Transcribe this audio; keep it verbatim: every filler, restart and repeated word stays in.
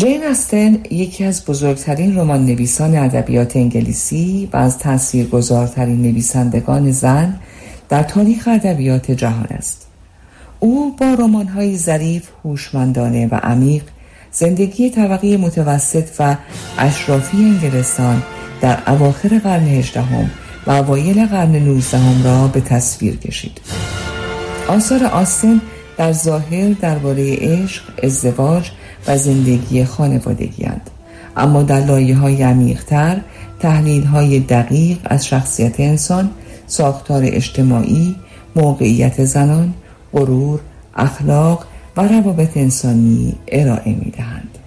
جین استن یکی از بزرگترین رمان نویسان ادبیات انگلیسی و از تاثیرگذارترین نویسندگان زن در تاریخ ادبیات جهان است. او با رمان‌های ظریف، هوشمندانه و عمیق زندگی طبقه متوسط و اشرافی انگلستان در اواخر قرن هجدهم و اوایل قرن نوزدهم را به تصویر کشید. آثار آستن در ظاهر درباره عشق، ازدواج و زندگی خانوادگی اند، اما در لایه‌های عمیق‌تر تحلیل‌های دقیق از شخصیت انسان، ساختار اجتماعی، موقعیت زنان، غرور، اخلاق و روابط انسانی ارائه می‌دهند.